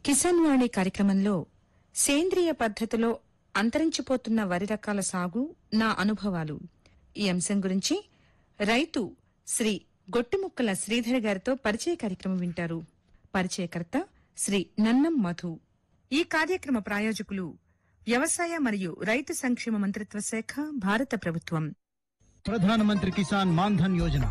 కిసాన్ వాణి కార్యక్రమంలో సేంద్రియ పద్ధతిలో అంతరించిపోతున్న వరి రకాల సాగు నా అనుభవాలు ఈ అంశం గురించి రైతు శ్రీ గొట్టిముక్కల శ్రీధర్ గారితో పరిచయ కార్యక్రమం వింటారు. పరిచయకర్త శ్రీ నన్నం మధు. ఈ కార్యక్రమ ప్రాయోజకులు వ్యవసాయ మరియు రైతు సంక్షేమ మంత్రిత్వ శాఖ, భారత ప్రభుత్వం. ప్రధానమంత్రి కిసాన్ మాన్ ధన్ యోజన